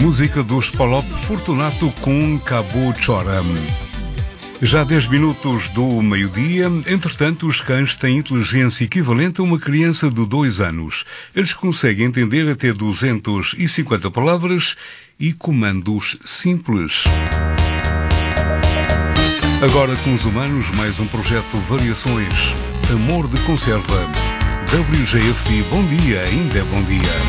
Música dos Palop Fortunato com Cabo Choram. Já 10 minutos do meio-dia, entretanto, os cães têm inteligência equivalente a uma criança de 2 anos. Eles conseguem entender até 250 palavras e comandos simples. Agora com os humanos, mais um projeto Variações. Amor de Conserva. WGFI, bom dia, ainda é bom dia.